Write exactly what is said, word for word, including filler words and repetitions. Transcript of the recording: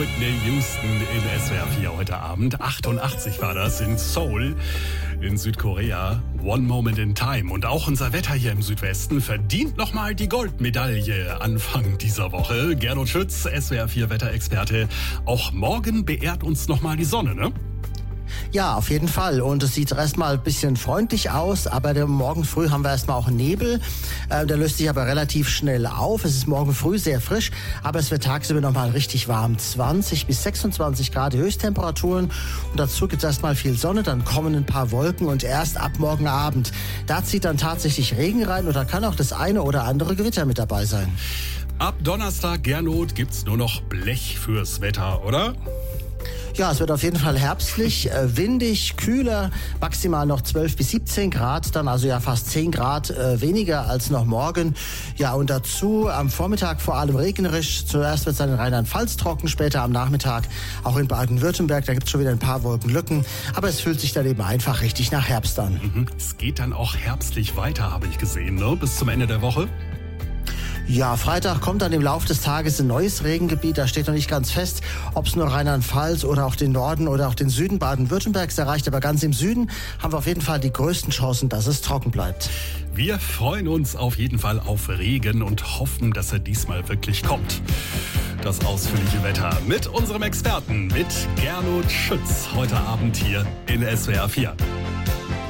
Whitney Houston in S W R vier heute Abend. achtundachtzig war das in Seoul in Südkorea. One Moment in Time. Und auch unser Wetter hier im Südwesten verdient nochmal die Goldmedaille Anfang dieser Woche. Gernot Schütz, S W R vier Wetterexperte. Auch morgen beehrt uns nochmal die Sonne, ne? Ja, auf jeden Fall. Und es sieht erstmal ein bisschen freundlich aus, aber der, morgen früh haben wir erstmal auch Nebel. Äh, der löst sich aber relativ schnell auf. Es ist morgen früh sehr frisch, aber es wird tagsüber nochmal richtig warm. zwanzig bis sechsundzwanzig Grad Höchsttemperaturen. Und dazu gibt es erstmal viel Sonne, dann kommen ein paar Wolken und erst ab morgen Abend, da zieht dann tatsächlich Regen rein und da kann auch das eine oder andere Gewitter mit dabei sein. Ab Donnerstag, Gernot, gibt's nur noch Blech fürs Wetter, oder? Ja, es wird auf jeden Fall herbstlich, äh, windig, kühler, maximal noch zwölf bis siebzehn Grad, dann also ja fast zehn Grad äh, weniger als noch morgen. Ja, und dazu am Vormittag vor allem regnerisch. Zuerst wird es dann in Rheinland-Pfalz trocken, später am Nachmittag auch in Baden-Württemberg. Da gibt es schon wieder ein paar Wolkenlücken, aber es fühlt sich dann eben einfach richtig nach Herbst an. Mhm. Es geht dann auch herbstlich weiter, habe ich gesehen, ne? Bis zum Ende der Woche. Ja, Freitag kommt dann im Laufe des Tages ein neues Regengebiet. Da steht noch nicht ganz fest, ob es nur Rheinland-Pfalz oder auch den Norden oder auch den Süden Baden-Württembergs erreicht. Aber ganz im Süden haben wir auf jeden Fall die größten Chancen, dass es trocken bleibt. Wir freuen uns auf jeden Fall auf Regen und hoffen, dass er diesmal wirklich kommt. Das ausführliche Wetter mit unserem Experten, mit Gernot Schütz, heute Abend hier in S W R vier.